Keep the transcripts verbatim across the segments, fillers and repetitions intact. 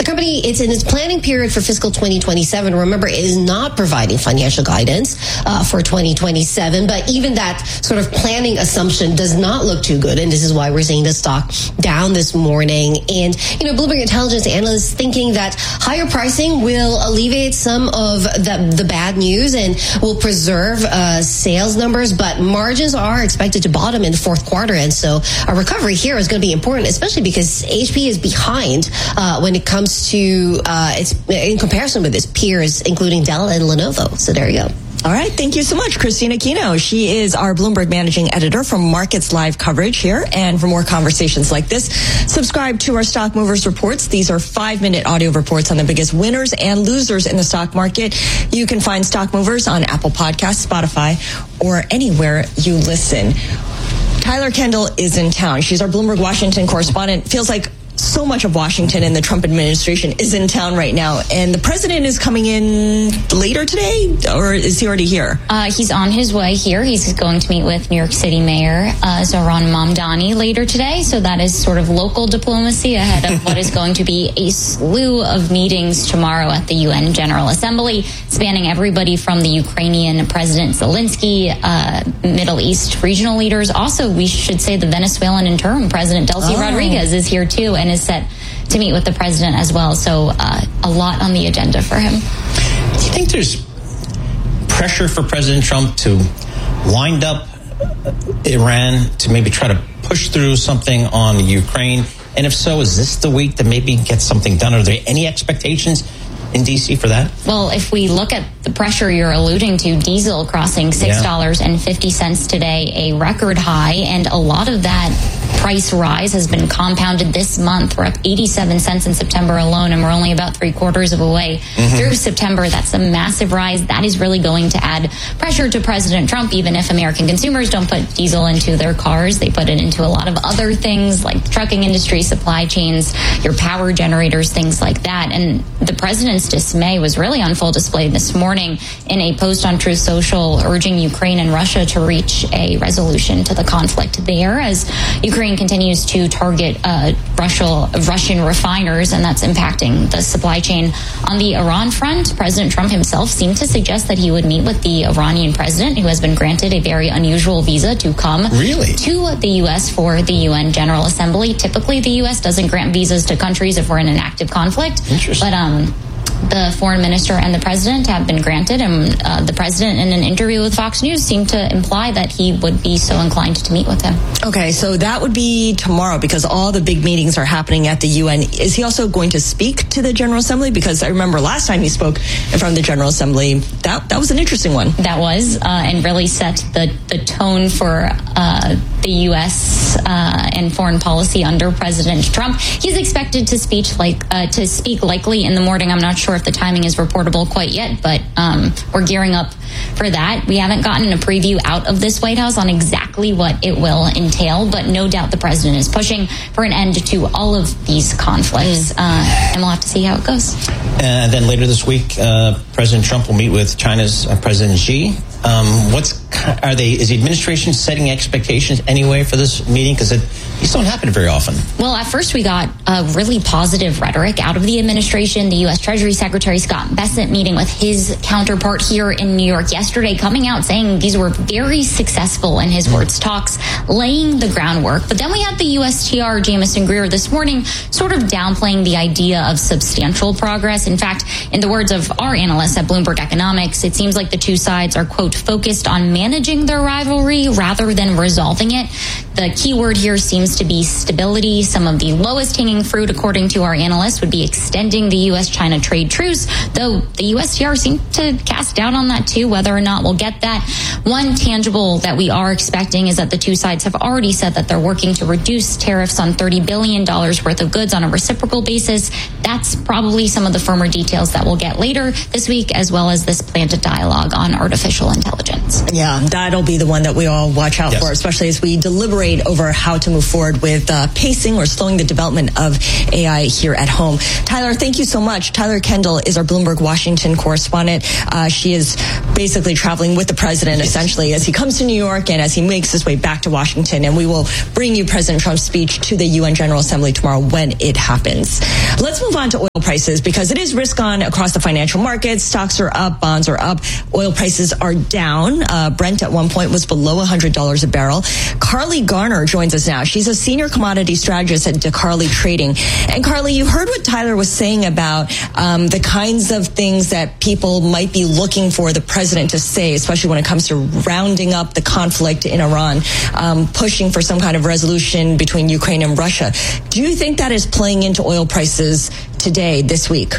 company, it's in its planning period for fiscal twenty twenty-seven. Remember, it is not providing financial guidance uh, for twenty twenty-seven, but even that sort of planning assumption does not look too good, and this is why we're seeing the stock down this morning. And, you know, Bloomberg Intelligence analysts thinking that higher pricing will alleviate some of the, the bad news and will preserve uh, sales numbers, but margins are expected to bottom in the fourth quarter, and so a recovery here is going to be important, especially because H P is behind uh, when it comes to uh, its in comparison with its peers, including Dell and Lenovo. So there you go. All right. Thank you so much, Christina Aquino. She is our Bloomberg Managing Editor from Markets Live coverage here. And for more conversations like this, subscribe to our Stock Movers reports. These are five-minute audio reports on the biggest winners and losers in the stock market. You can find Stock Movers on Apple Podcasts, Spotify, or anywhere you listen. Tyler Kendall is in town. She's our Bloomberg Washington correspondent. Feels like so much of Washington and the Trump administration is in town right now. And the president is coming in later today, or is he already here? Uh, he's on his way here. He's going to meet with New York City Mayor uh, Zohran Mamdani later today. So that is sort of local diplomacy ahead of what is going to be a slew of meetings tomorrow at the U N General Assembly, spanning everybody from the Ukrainian President Zelensky, uh, Middle East regional leaders. Also, we should say the Venezuelan interim President Delcy oh. Rodriguez is here too, and is set to meet with the president as well. So uh, a lot on the agenda for him. Do you think there's pressure for President Trump to wind up Iran, to maybe try to push through something on Ukraine? And if so, is this the week that maybe get something done? Are there any expectations in D C for that? Well, if we look at the pressure you're alluding to, diesel crossing six dollars and fifty cents today, a record high, and a lot of that price rise has been compounded this month. We're up eighty-seven cents in September alone, and we're only about three quarters of a way mm-hmm. through September. That's a massive rise. That is really going to add pressure to President Trump, even if American consumers don't put diesel into their cars. They put it into a lot of other things like the trucking industry, supply chains, your power generators, things like that. And the president's dismay was really on full display this morning in a post on Truth Social urging Ukraine and Russia to reach a resolution to the conflict there, as Ukraine continues to target uh, Russia, Russian refiners, and that's impacting the supply chain. On the Iran front, President Trump himself seemed to suggest that he would meet with the Iranian president, who has been granted a very unusual visa to come really? to the U S for the U N General Assembly. Typically, the U S doesn't grant visas to countries if we're in an active conflict. Interesting. But um, the foreign minister and the president have been granted, and uh, the president in an interview with Fox News seemed to imply that he would be so inclined to meet with him. Okay, so that would be tomorrow because all the big meetings are happening at the U N. Is he also going to speak to the General Assembly? Because I remember last time he spoke in front of the General Assembly, that that was an interesting one. That was, uh, and really set the, the tone for uh, the U S uh, and foreign policy under President Trump. He's expected to speak like uh, to speak likely in the morning. I'm not sure if the timing is reportable quite yet, but um, we're gearing up for that. We haven't gotten a preview out of this White House on exactly what it will entail, but no doubt the president is pushing for an end to all of these conflicts, mm. uh, and we'll have to see how it goes. And then later this week, uh, President Trump will meet with China's uh, President Xi. Um, what's are they? Is the administration setting expectations anyway for this meeting? Because these don't happen very often. Well, at first we got a really positive rhetoric out of the administration. The U S Treasury Secretary Scott Bessent meeting with his counterpart here in New York yesterday, coming out saying these were very successful, in his words, talks, laying the groundwork. But then we had the U S T R, Jamison Greer, this morning sort of downplaying the idea of substantial progress. In fact, in the words of our analysts at Bloomberg Economics, it seems like the two sides are, quote, focused on managing their rivalry rather than resolving it. The key word here seems to be stability. Some of the lowest hanging fruit, according to our analysts, would be extending the U S China trade truce, though the U S T R seemed to cast doubt on that too, whether or not we'll get that. One tangible that we are expecting is that the two sides have already said that they're working to reduce tariffs on thirty billion dollars worth of goods on a reciprocal basis. That's probably some of the firmer details that we'll get later this week, as well as this planted dialogue on artificial intelligence. Yeah, that'll be the one that we all watch out yes. for, especially as we deliberate over how to move forward with uh, pacing or slowing the development of A I here at home. Tyler, thank you so much. Tyler Kendall is our Bloomberg Washington correspondent. Uh, she is basically traveling with the president, yes. essentially, as he comes to New York and as he makes his way back to Washington. And we will bring you President Trump's speech to the U N General Assembly tomorrow when it happens. Let's move on to oil prices, because it is risk on across the financial markets. Stocks are up, bonds are up, oil prices are down. Uh, Brent at one point was below one hundred dollars a barrel. Carly Garner joins us now. She's a senior commodity strategist at DeCarly Trading. And Carly, you heard what Tyler was saying about um, the kinds of things that people might be looking for the president to say, especially when it comes to rounding up the conflict in Iran, um, pushing for some kind of resolution between Ukraine and Russia. Do you think that is playing into oil prices today, this week?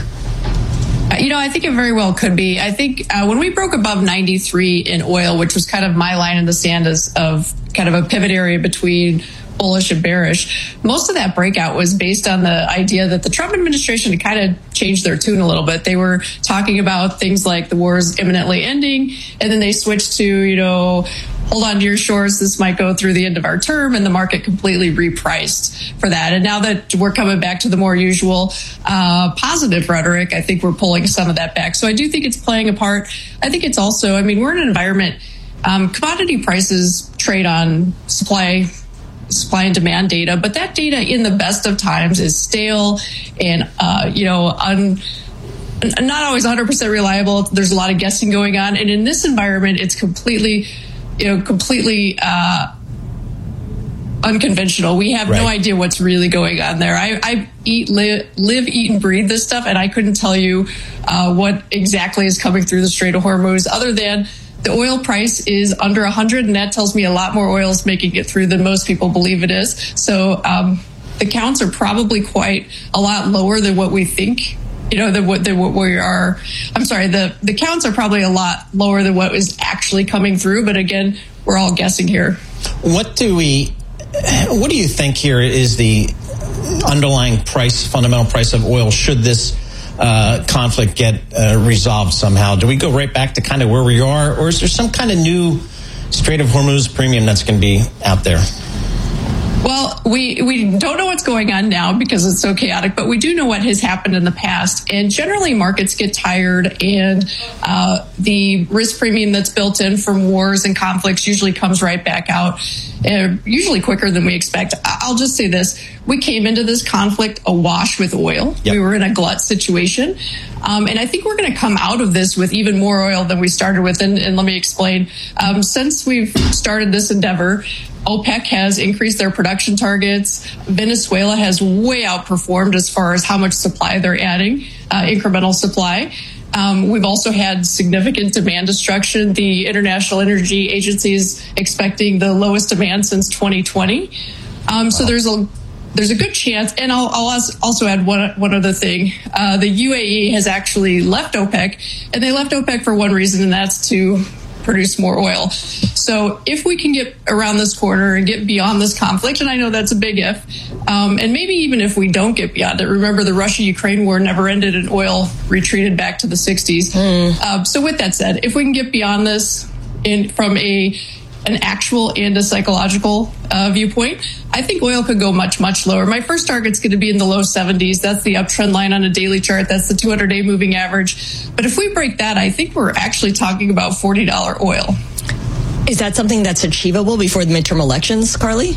You know, I think it very well could be. I think uh, when we broke above ninety-three in oil, which was kind of my line in the sand as of kind of a pivot area between bullish and bearish, most of that breakout was based on the idea that the Trump administration had kind of changed their tune a little bit. They were talking about things like the war is imminently ending, and then they switched to, you know, hold on to your shorts, this might go through the end of our term, and the market completely repriced for that. And now that we're coming back to the more usual uh, positive rhetoric, I think we're pulling some of that back. So I do think it's playing a part. I think it's also, I mean, we're in an environment, um, commodity prices trade on supply supply and demand data, but that data in the best of times is stale and, uh, you know, un, not always one hundred percent reliable. There's a lot of guessing going on. And in this environment, it's completely, you know, completely uh, unconventional. We have right. no idea what's really going on there. I, I eat, live, live, eat, and breathe this stuff, and I couldn't tell you uh, what exactly is coming through the Strait of Hormuz, other than the oil price is under one hundred, and that tells me a lot more oil is making it through than most people believe it is. So um, the counts are probably quite a lot lower than what we think. You know, than what, than what we are. I'm sorry, the, the counts are probably a lot lower than what is actually coming through. But again, we're all guessing here. What do we, what do you think here is the underlying price, fundamental price of oil, should this uh, conflict get uh, resolved somehow? Do we go right back to kind of where we are? Or is there some kind of new Strait of Hormuz premium that's going to be out there? Well, we, we don't know what's going on now because it's so chaotic, but we do know what has happened in the past. And generally, markets get tired, and uh, the risk premium that's built in from wars and conflicts usually comes right back out, uh, usually quicker than we expect. I'll just say this. We came into this conflict awash with oil. Yep. We were in a glut situation. Um, and I think we're going to come out of this with even more oil than we started with. And, and let me explain. Um, since we've started this endeavor, OPEC has increased their production targets. Venezuela has way outperformed as far as how much supply they're adding, uh, incremental supply. Um, we've also had significant demand destruction. The International Energy Agency is expecting the lowest demand since twenty twenty. Um, wow. So there's a there's a good chance. And I'll, I'll also add one, one other thing. Uh, the U A E has actually left OPEC, and they left OPEC for one reason, and that's to produce more oil. So if we can get around this corner and get beyond this conflict, and I know that's a big if, um, and maybe even if we don't get beyond it, remember the Russia-Ukraine war never ended and oil retreated back to the sixties. Mm. Um, so with that said, if we can get beyond this in, from a an actual and a psychological uh, viewpoint, I think oil could go much, much lower. My first target's going to be in the low seventies. That's the uptrend line on a daily chart. That's the two hundred day moving average. But if we break that, I think we're actually talking about forty dollars oil. Is that something that's achievable before the midterm elections, Carly?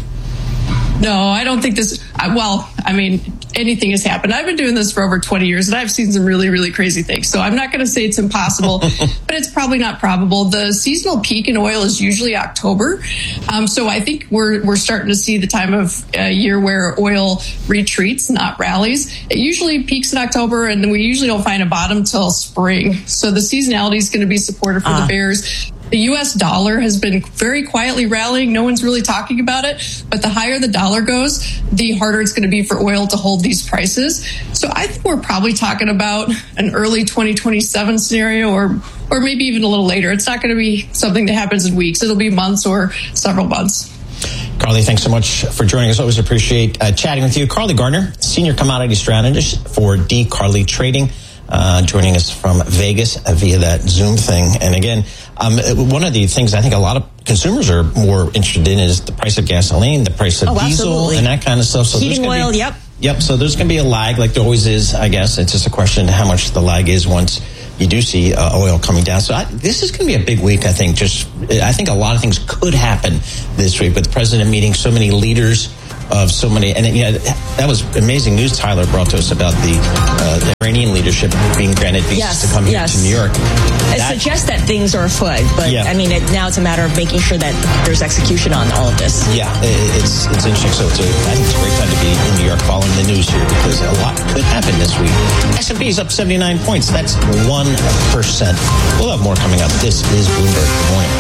No, I don't think this. Well, I mean, anything has happened. I've been doing this for over twenty years, and I've seen some really, really crazy things. So I'm not going to say it's impossible, but it's probably not probable. The seasonal peak in oil is usually October. Um, so I think we're we're starting to see the time of uh, year where oil retreats, not rallies. It usually peaks in October, and then we usually don't find a bottom till spring. So the seasonality is going to be supportive for uh. the bears. The U S dollar has been very quietly rallying. No one's really talking about it. But the higher the dollar goes, the harder it's going to be for oil to hold these prices. So I think we're probably talking about an early twenty twenty-seven scenario, or or maybe even a little later. It's not going to be something that happens in weeks. It'll be months or several months. Carly, thanks so much for joining us. Always appreciate uh, chatting with you. Carly Garner, Senior Commodity Strategist for DeCarly Trading, uh, joining us from Vegas via that Zoom thing. And again, Um, one of the things I think a lot of consumers are more interested in is the price of gasoline, the price of oh, diesel, absolutely. and that kind of stuff. So heating oil, be, yep. Yep, so there's going to be a lag like there always is, I guess. It's just a question of how much the lag is once you do see uh, oil coming down. So I, this is going to be a big week, I think. Just I think a lot of things could happen this week with the president meeting so many leaders of so many, and you know, that was amazing news Tyler brought to us about the, uh, the Iranian leadership being granted visas yes, to come yes. here to New York. It That, suggests that things are afoot, but yeah. I mean, it, now it's a matter of making sure that there's execution on all of this. Yeah, it's it's interesting. So it's a, I think it's a great time to be in New York following the news here because a lot could happen this week. S and P is up seventy-nine points. That's one percent. We'll have more coming up. This is Bloomberg. Good morning.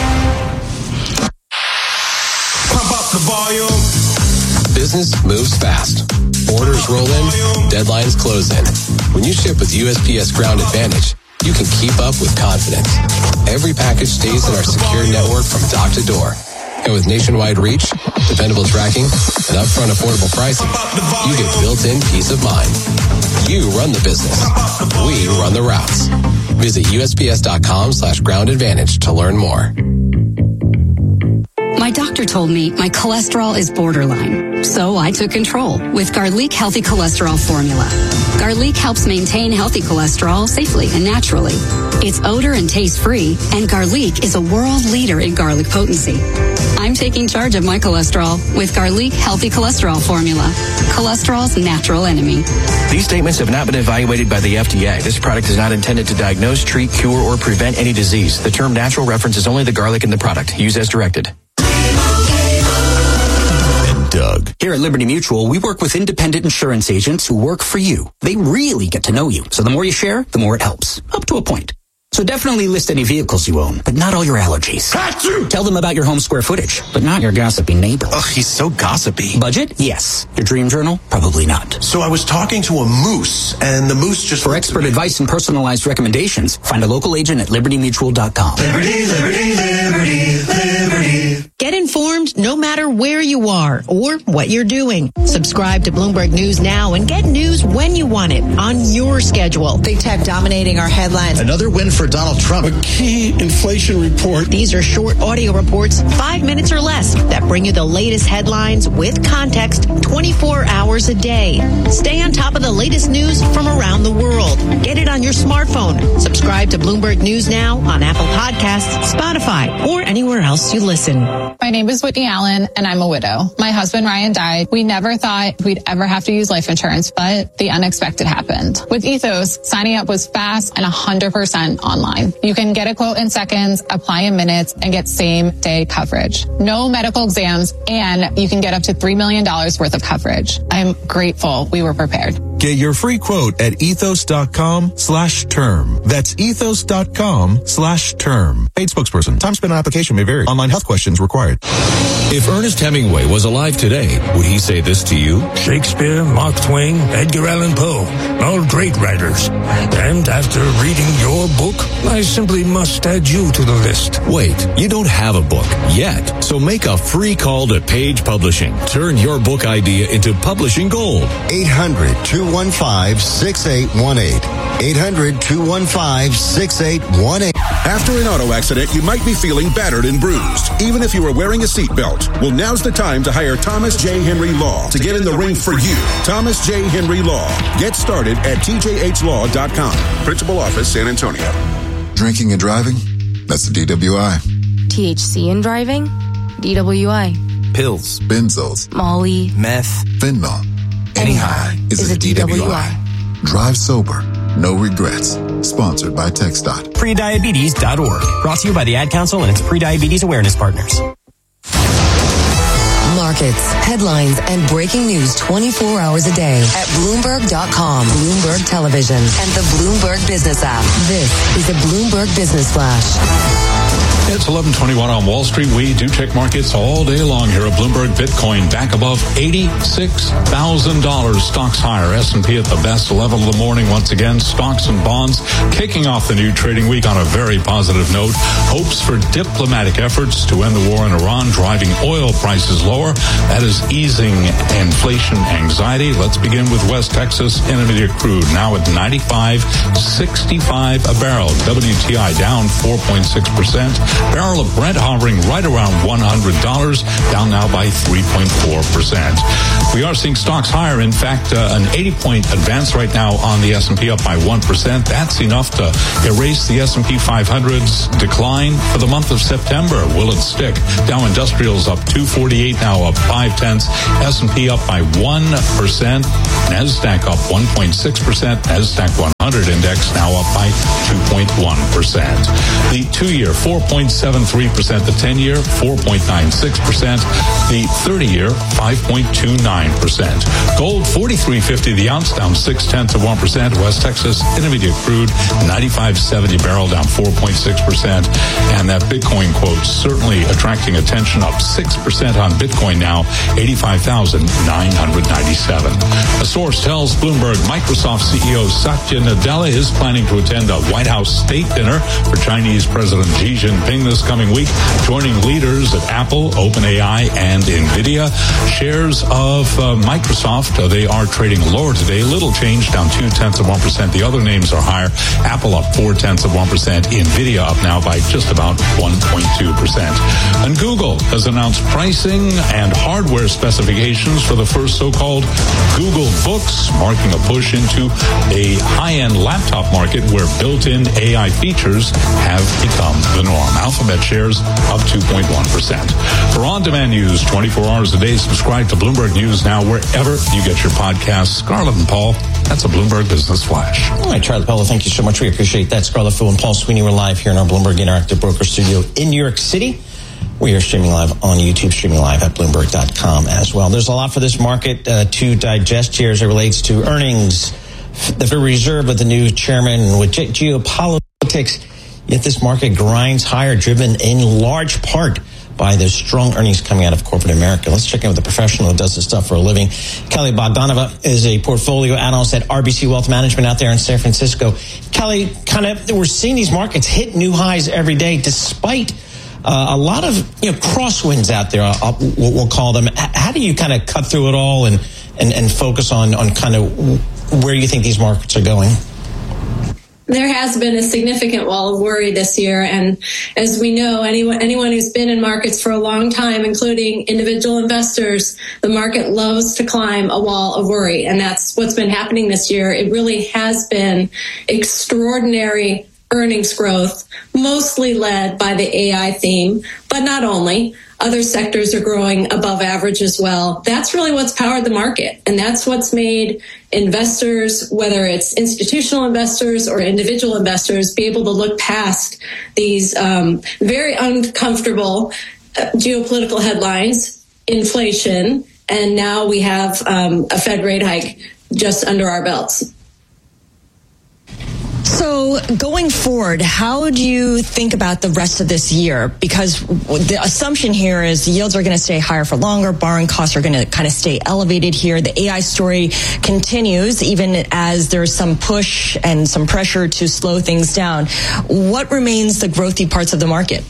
Pump up the volume. Business moves fast. Orders roll in, deadlines close in. When you ship with U S P S Ground Advantage, you can keep up with confidence. Every package stays in our secure network from dock to door. And with nationwide reach, dependable tracking, and upfront affordable pricing, you get built-in peace of mind. You run the business. We run the routes. Visit USPS.com slash ground advantage to learn more. My doctor told me my cholesterol is borderline, so I took control with Garlic Healthy Cholesterol Formula. Garlic helps maintain healthy cholesterol safely and naturally. It's odor and taste-free, and Garlic is a world leader in garlic potency. I'm taking charge of my cholesterol with Garlic Healthy Cholesterol Formula, cholesterol's natural enemy. These statements have not been evaluated by the F D A. This product is not intended to diagnose, treat, cure, or prevent any disease. The term natural references only the garlic in the product. Use as directed. Doug. Here at Liberty Mutual, we work with independent insurance agents who work for you. They really get to know you. So the more you share, the more it helps. Up to a point. So definitely list any vehicles you own, but not all your allergies. Tell them about your home square footage, but not your gossipy neighbor. Ugh, he's so gossipy. Budget? Yes. Your dream journal? Probably not. So I was talking to a moose, and the moose just... For expert advice and personalized recommendations, find a local agent at liberty mutual dot com. Liberty, liberty, liberty, liberty. Get informed no matter where you are or what you're doing. Subscribe to Bloomberg News now and get news when you want it on your schedule. Big tech dominating our headlines. Another win for Donald Trump. A key inflation report. These are short audio reports, five minutes or less, that bring you the latest headlines with context twenty-four hours a day. Stay on top of the latest news from around the world. Get it on your smartphone. Subscribe to Bloomberg News now on Apple Podcasts, Spotify, or anywhere else you listen. My name is Whitney Allen, and I'm a widow. My husband, Ryan, died. We never thought we'd ever have to use life insurance, but the unexpected happened. With Ethos, signing up was fast and one hundred percent online. You can get a quote in seconds, apply in minutes, and get same-day coverage. No medical exams, and you can get up to three million dollars worth of coverage. I'm grateful we were prepared. Get your free quote at ethos.com slash term. That's ethos.com slash term. Paid spokesperson. Time spent on application may vary. Online health questions required. If Ernest Hemingway was alive today, would he say this to you? Shakespeare, Mark Twain, Edgar Allan Poe, all great writers. And after reading your book, I simply must add you to the list. Wait, you don't have a book yet. So make a free call to Page Publishing. Turn your book idea into publishing gold. eight hundred, two one five, six eight one eight. eight hundred, two one five, six eight one eight. After an auto accident, you might be feeling battered and bruised, even if you are wearing a seatbelt. Well, now's the time to hire Thomas J. Henry Law to get in the ring for you. Thomas J. Henry Law. Get started at T J H law dot com. Principal Office, San Antonio. Drinking and driving? That's the D W I. T H C in driving? D W I. Pills, benzos, Molly, meth, fentanyl. Any high is, is a, a D W I. D W I. Drive sober. No regrets. Sponsored by TxDOT. Prediabetes dot org. Brought to you by the Ad Council and its Prediabetes Awareness Partners. Markets, headlines, and breaking news twenty-four hours a day at Bloomberg dot com, Bloomberg Television, and the Bloomberg Business app. This is a Bloomberg Business Flash. It's eleven twenty-one on Wall Street. We do check markets all day long here at Bloomberg. Bitcoin back above eighty-six thousand dollars. Stocks higher. S and P at the best level of the morning once again. Stocks and bonds kicking off the new trading week on a very positive note. Hopes for diplomatic efforts to end the war in Iran driving oil prices lower. That is easing inflation anxiety. Let's begin with West Texas Intermediate crude, now at ninety-five sixty-five a barrel. W T I down four point six percent. Barrel of Brent hovering right around one hundred dollars, down now by three point four percent. We are seeing stocks higher. In fact, uh, an eighty-point advance right now on the S and P, up by one percent. That's enough to erase the S and P five hundred's decline for the month of September. Will it stick? Dow Industrials up two forty-eight, now up five tenths. S and P up by one percent. NASDAQ up one point six percent. NASDAQ one hundred index now up by two point one percent. The two-year, four point seven three percent. The ten-year, four point nine six percent. The thirty-year, five point two nine percent. Gold, forty-three fifty the ounce, down six tenths of one percent. West Texas Intermediate crude, ninety-five seventy barrel, down four point six percent. And that Bitcoin quote certainly attracting attention, up six percent on Bitcoin now, eighty-five thousand nine hundred ninety-seven. A source tells Bloomberg Microsoft C E O Satya Nadella is planning to attend a White House state dinner for Chinese President Xi Jinping this coming week, joining leaders at Apple, OpenAI, and NVIDIA. Shares of uh, Microsoft, uh, they are trading lower today. Little change, down two tenths of one percent. The other names are higher. Apple up four tenths of one percent. NVIDIA up now by just about one point two percent. And Google has announced pricing and hardware specifications for the first so-called Google Books, marking a push into a high-end laptop market where built-in A I features have become the norm. Alphabet shares up two point one percent. For on-demand news twenty-four hours a day, subscribe to Bloomberg News now wherever you get your podcasts. Scarlett and Paul, that's a Bloomberg Business Flash. All right, Charlie Pello, thank you so much. We appreciate that. Scarlett Fu and Paul Sweeney, we're live here in our Bloomberg Interactive Broker Studio in New York City. We are streaming live on YouTube, streaming live at Bloomberg dot com as well. There's a lot for this market uh, to digest here as it relates to earnings, the Federal Reserve with the new chairman, with ge- geopolitics, yet this market grinds higher, driven in large part by the strong earnings coming out of corporate America. Let's check in with a professional who does this stuff for a living. Kelly Bogdanova is a portfolio analyst at R B C Wealth Management out there in San Francisco. Kelly, kind of, we're seeing these markets hit new highs every day, despite uh, a lot of you know crosswinds out there. I'll, we'll, we'll call them. How do you kind of cut through it all and and, and focus on on kind of where you think these markets are going? There has been a significant wall of worry this year. And as we know, anyone, anyone who's been in markets for a long time, including individual investors, the market loves to climb a wall of worry. And that's what's been happening this year. It really has been extraordinary earnings growth, mostly led by the A I theme, but not only. Other sectors are growing above average as well. That's really what's powered the market. And that's what's made investors, whether it's institutional investors or individual investors, be able to look past these um, very uncomfortable uh, geopolitical headlines, inflation, and now we have um, a Fed rate hike just under our belts. So going forward, how do you think about the rest of this year? Because the assumption here is yields are going to stay higher for longer. Borrowing costs are going to kind of stay elevated here. The A I story continues, even as there's some push and some pressure to slow things down. What remains the growthy parts of the market?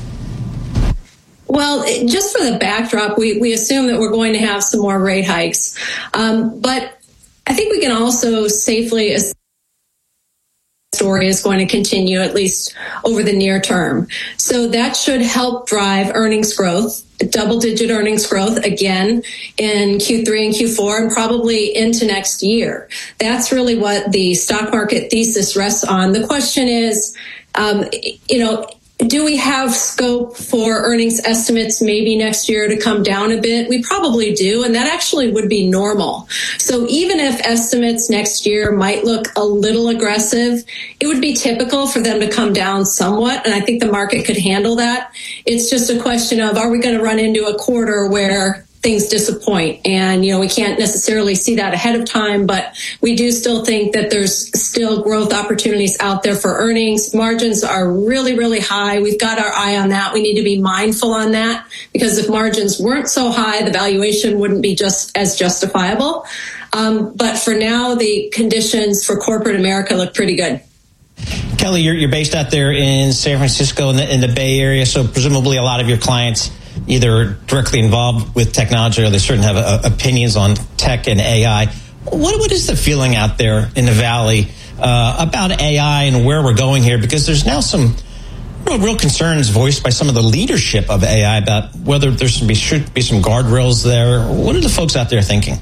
Well, just for the backdrop, we, we assume that we're going to have some more rate hikes. Um, but I think we can also safely assume story is going to continue at least over the near term. So that should help drive earnings growth, double-digit earnings growth again in Q three and Q four and probably into next year. That's really what the stock market thesis rests on. The question is, um, you know, do we have scope for earnings estimates maybe next year to come down a bit? We probably do, and that actually would be normal. So even if estimates next year might look a little aggressive, it would be typical for them to come down somewhat, and I think the market could handle that. It's just a question of, are we going to run into a quarter where things disappoint? And, you know, we can't necessarily see that ahead of time, but we do still think that there's still growth opportunities out there for earnings. Margins are really, really high. We've got our eye on that. We need to be mindful on that, because if margins weren't so high, the valuation wouldn't be just as justifiable. Um, but for now, the conditions for corporate America look pretty good. Kelly, you're, you're based out there in San Francisco in the, in the Bay Area, so presumably a lot of your clients either directly involved with technology or they certainly have uh, opinions on tech and A I. What, what is the feeling out there in the Valley uh, about A I and where we're going here? Because there's now some real, real concerns voiced by some of the leadership of A I about whether there should be, should be some guardrails there. What are the folks out there thinking?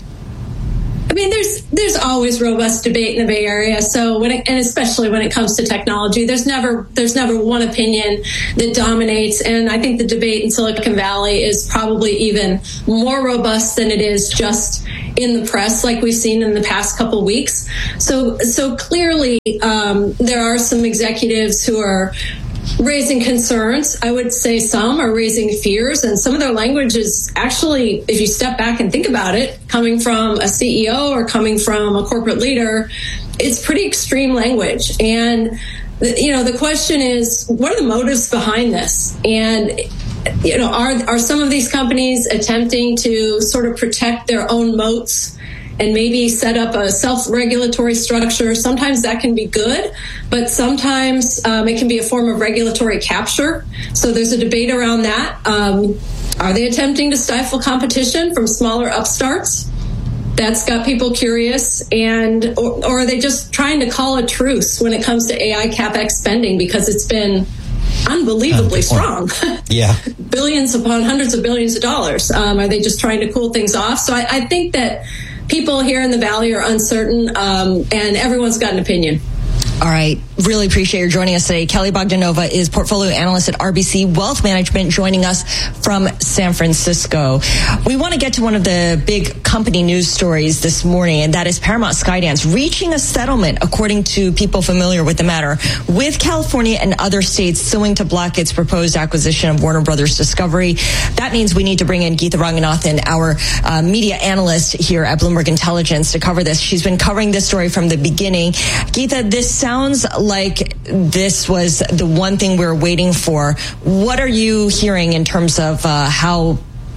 I mean, there's there's always robust debate in the Bay Area. So when it, and especially when it comes to technology, there's never there's never one opinion that dominates. And I think the debate in Silicon Valley is probably even more robust than it is just in the press, like we've seen in the past couple of weeks. So so clearly, um, there are some executives who are raising concerns. I would say some are raising fears, and some of their language is actually, if you step back and think about it, coming from a C E O or coming from a corporate leader, it's pretty extreme language. And, you know, the question is, what are the motives behind this? And, you know, are, are some of these companies attempting to sort of protect their own moats and maybe set up a self-regulatory structure? Sometimes that can be good, but sometimes um, it can be a form of regulatory capture. So there's a debate around that. Um, are they attempting to stifle competition from smaller upstarts? That's got people curious. And or, or are they just trying to call a truce when it comes to A I CapEx spending, because it's been unbelievably strong. Yeah. Billions upon hundreds of billions of dollars. Um, are they just trying to cool things off? So I, I think that people here in the Valley are uncertain, um, and everyone's got an opinion. All right. Really appreciate your joining us today. Kelly Bogdanova is portfolio analyst at R B C Wealth Management, joining us from San Francisco. We want to get to one of the big company news stories this morning, and that is Paramount Skydance reaching a settlement, according to people familiar with the matter, with California and other states suing to block its proposed acquisition of Warner Brothers Discovery. That means we need to bring in Geetha Ranganathan, our uh, media analyst here at Bloomberg Intelligence, to cover this. She's been covering this story from the beginning. Geetha, this sounds like this was the one thing we were waiting for. What are you hearing in terms of uh, how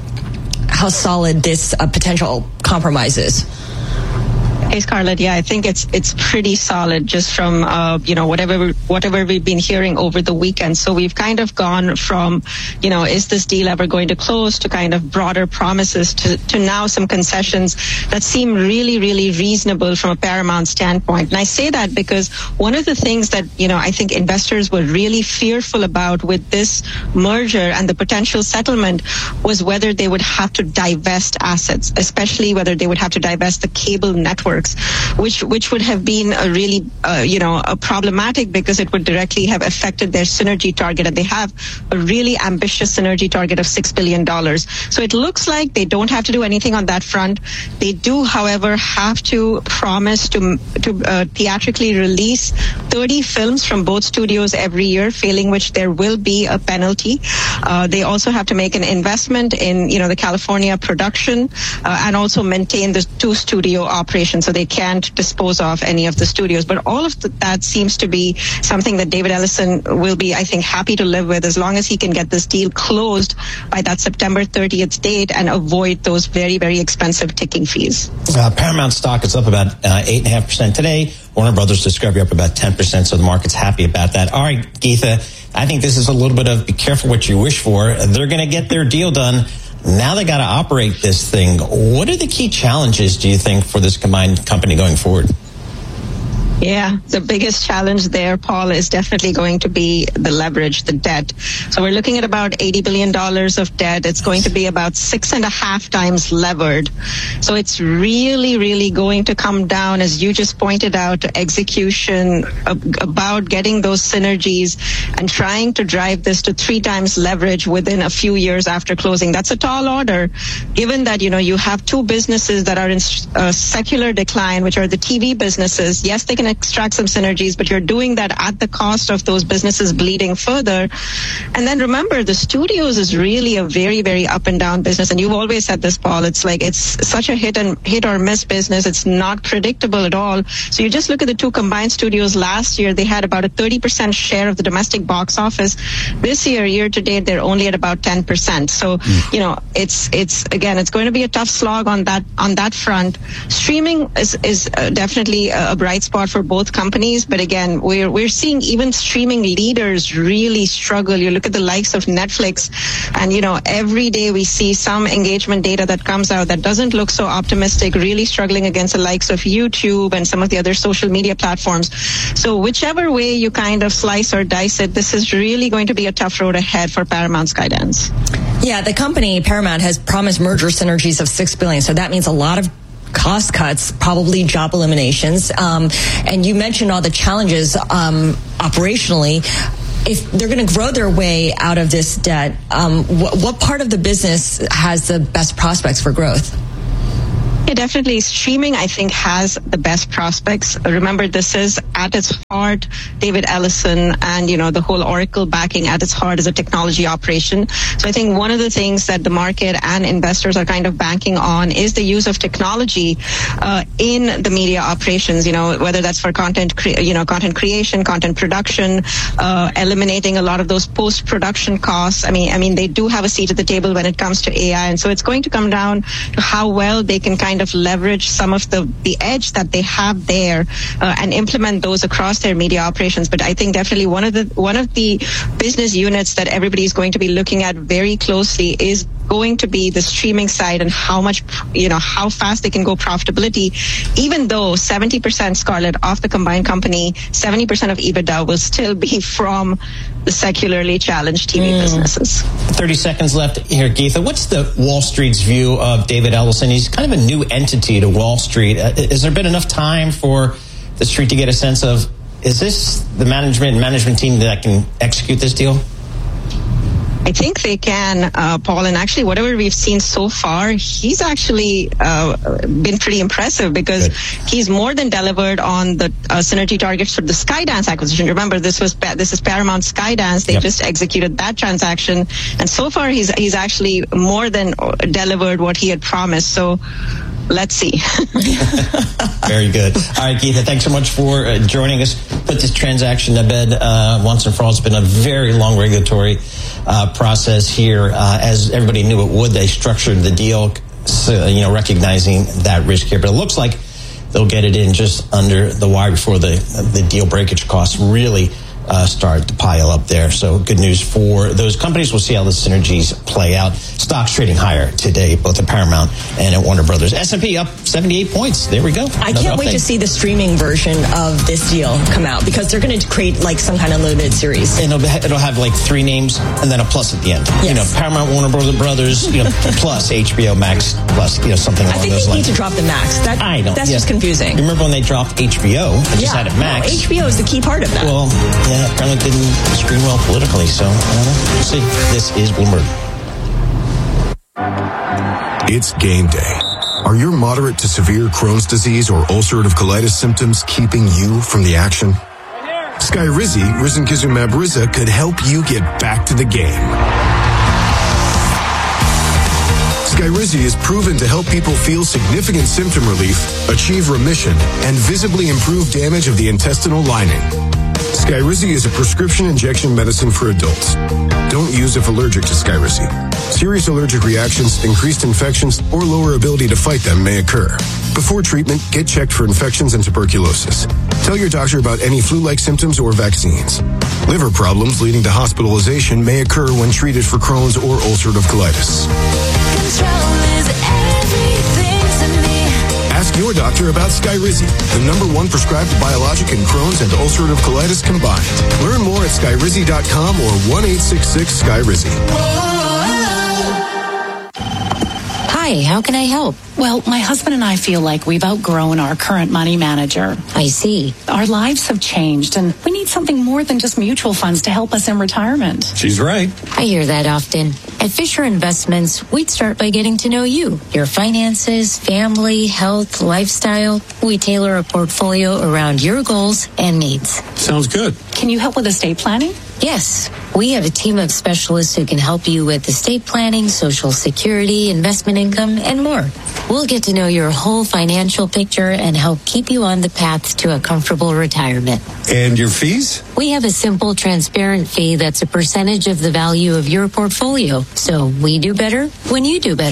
how solid this uh, potential compromise is? Hey, Scarlett. Yeah, I think it's it's pretty solid just from uh, you know whatever whatever we've been hearing over the weekend. So we've kind of gone from you know is this deal ever going to close to kind of broader promises to to now some concessions that seem really really reasonable from a Paramount standpoint. And I say that because one of the things that you know I think investors were really fearful about with this merger and the potential settlement was whether they would have to divest assets, especially whether they would have to divest the cable network, which which would have been a really uh, you know a problematic, because it would directly have affected their synergy target, and they have a really ambitious synergy target of six billion dollars. So it looks like they don't have to do anything on that front. They do, however, have to promise to to uh, theatrically release thirty films from both studios every year, failing which there will be a penalty. Uh, they also have to make an investment in you know the California production uh, and also maintain the two studio operations. So they can't dispose of any of the studios. But all of the, that seems to be something that David Ellison will be, I think, happy to live with, as long as he can get this deal closed by that September thirtieth date and avoid those very, very expensive ticking fees. Uh, Paramount stock is up about uh, eight point five percent today. Warner Brothers Discovery up about ten percent, so the market's happy about that. All right, Geetha, I think this is a little bit of be careful what you wish for. They're going to get their deal done. Now they got to operate this thing. What are the key challenges, do you think, for this combined company going forward? Yeah, the biggest challenge there, Paul, is definitely going to be the leverage, the debt. So we're looking at about eighty billion dollars of debt. It's going to be about six and a half times levered. So it's really, really going to come down, as you just pointed out, to execution, about getting those synergies and trying to drive this to three times leverage within a few years after closing. That's a tall order, given that, you know, you have two businesses that are in uh, secular decline, which are the T V businesses. Yes, they can extract some synergies, but you're doing that at the cost of those businesses bleeding further. And then remember, the studios is really a very, very up and down business. And you've always said this, Paul. It's like it's such a hit and hit or miss business. It's not predictable at all. So you just look at the two combined studios last year, they had about a thirty percent share of the domestic box office. This year, year to date, they're only at about ten percent. So, mm. you know, it's it's again, it's going to be a tough slog on that on that front. Streaming is, is uh, definitely a bright spot for both companies. But again, we're we're seeing even streaming leaders really struggle. You look at the likes of Netflix, and you know every day we see some engagement data that comes out that doesn't look so optimistic, really struggling against the likes of YouTube and some of the other social media platforms. So whichever way you kind of slice or dice it, this is really going to be a tough road ahead for Paramount Skydance. Yeah, the company Paramount has promised merger synergies of six billion dollars, so that means a lot of cost cuts, probably job eliminations. Um, and you mentioned all the challenges um, operationally. If they're going to grow their way out of this debt, um, wh- what part of the business has the best prospects for growth? Yeah, definitely. Streaming, I think, has the best prospects. Remember, this is at its heart, David Ellison and, you know, the whole Oracle backing at its heart is a technology operation. So I think one of the things that the market and investors are kind of banking on is the use of technology uh, in the media operations, you know, whether that's for content, cre- you know, content creation, content production, uh, eliminating a lot of those post-production costs. I mean, I mean, they do have a seat at the table when it comes to A I. And so it's going to come down to how well they can kind of leverage some of the, the edge that they have there uh, and implement those across their media operations. But I think definitely one of the one of the business units that everybody is going to be looking at very closely is going to be the streaming side and how much, you know, how fast they can go profitability, even though seventy percent, Scarlett, of the combined company, seventy percent of EBITDA will still be from the secularly challenged T V mm. businesses. thirty seconds left here, Geetha. What's the Wall Street's view of David Ellison? He's kind of a new entity to Wall Street. Uh, has there been enough time for the Street to get a sense of, is this the management management team that can execute this deal? I think they can, uh, Paul, and actually whatever we've seen so far, he's actually uh, been pretty impressive because Good. he's more than delivered on the uh, synergy targets for the Skydance acquisition. Remember, this was this is Paramount Skydance. They yep. just executed that transaction, and so far he's he's actually more than delivered what he had promised. So let's see. Very good. All right, Geetha, thanks so much for uh, joining us. Put this transaction to bed uh, once and for all. It's been a very long regulatory uh, process here. Uh, as everybody knew it would, they structured the deal, so, you know, recognizing that risk here. But it looks like they'll get it in just under the wire before the the deal breakage costs really Uh, start to pile up there. So good news for those companies. We'll see how the synergies play out. Stocks trading higher today, both at Paramount and at Warner Brothers. S and P up seventy-eight points. There we go. I Another can't wait thing. to see the streaming version of this deal come out because they're going to create like some kind of limited series. And it'll, it'll have like three names and then a plus at the end. Yes. You know, Paramount, Warner Brothers, you know, plus H B O Max, plus, you know, something along those lines. I think they need to drop the Max. That, I don't. That's yeah. just confusing. You remember when they dropped H B O? They just yeah. had it Max. No, H B O is the key part of that. Well, yeah, apparently didn't screen well politically, so I don't know. We'll see. This is Bloomberg. It's game day. Are your moderate to severe Crohn's disease or ulcerative colitis symptoms keeping you from the action? Skyrizi, risankizumab Riza, could help you get back to the game. Skyrizi is proven to help people feel significant symptom relief, achieve remission, and visibly improve damage of the intestinal lining. Skyrizi is a prescription injection medicine for adults. Don't use if allergic to Skyrizi. Serious allergic reactions, increased infections, or lower ability to fight them may occur. Before treatment, get checked for infections and tuberculosis. Tell your doctor about any flu-like symptoms or vaccines. Liver problems leading to hospitalization may occur when treated for Crohn's or ulcerative colitis. Control is everything to me. Ask your doctor about Skyrizi, the number one prescribed biologic in Crohn's and ulcerative colitis combined. Learn more at skyrizi dot com or one eight six six Skyrizi. Hi, how can I help? Well, my husband and I feel like we've outgrown our current money manager. I see. Our lives have changed, and we need something more than just mutual funds to help us in retirement. She's right. I hear that often. At Fisher Investments, we'd start by getting to know you, your finances, family, health, lifestyle. We tailor a portfolio around your goals and needs. Sounds good. Can you help with estate planning? Yes. We have a team of specialists who can help you with estate planning, Social Security, investment income, and more. We'll get to know your whole financial picture and help keep you on the path to a comfortable retirement. And your fees? We have a simple, transparent fee that's a percentage of the value of your portfolio. So we do better when you do better.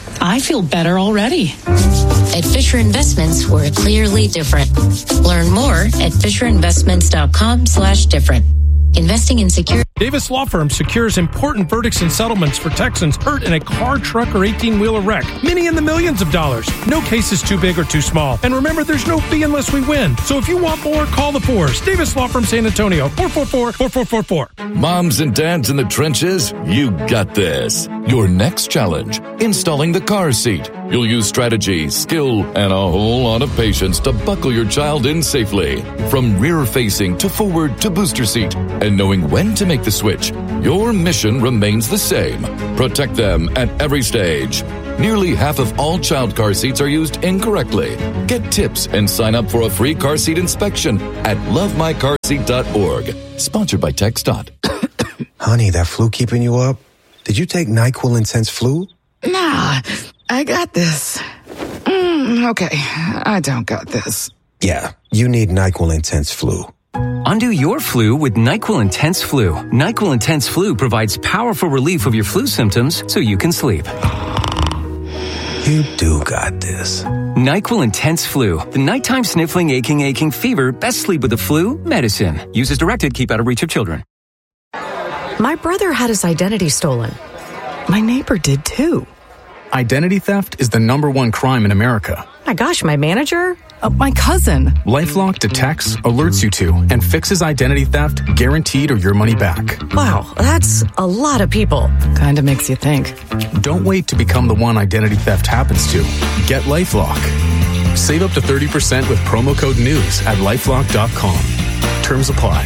I feel better already. At Fisher Investments, we're clearly different. Learn more at FisherInvestments.com slash different. Investing in security. Davis Law Firm secures important verdicts and settlements for Texans hurt in a car, truck, or eighteen-wheeler wreck. Many in the millions of dollars. No case is too big or too small. And remember, there's no fee unless we win. So if you want more, call the Fours. Davis Law Firm San Antonio, four four four, four four four four. Moms and dads in the trenches, you got this. Your next challenge, installing the car seat. You'll use strategy, skill, and a whole lot of patience to buckle your child in safely. From rear-facing to forward to booster seat. And knowing when to make the switch, your mission remains the same. Protect them at every stage. Nearly half of all child car seats are used incorrectly. Get tips and sign up for a free car seat inspection at love my car seat dot org. Sponsored by TxDOT. Honey, that flu keeping you up? Did you take NyQuil Intense Flu? Nah, I got this. Mm, okay, I don't got this. Yeah, you need NyQuil Intense Flu. Undo your flu with NyQuil Intense Flu. NyQuil Intense Flu provides powerful relief of your flu symptoms so you can sleep. You do got this. NyQuil Intense Flu. The nighttime sniffling, aching, aching fever. Best sleep with the flu medicine. Use as directed. Keep out of reach of children. My brother had his identity stolen. My neighbor did too. Identity theft is the number one crime in America. My gosh, my manager? Uh, my cousin. LifeLock detects, alerts you to, and fixes identity theft, guaranteed or your money back. Wow, that's a lot of people. Kinda makes you think. Don't wait to become the one identity theft happens to. Get LifeLock. Save up to thirty percent with promo code NEWS at lifelock dot com. Terms apply.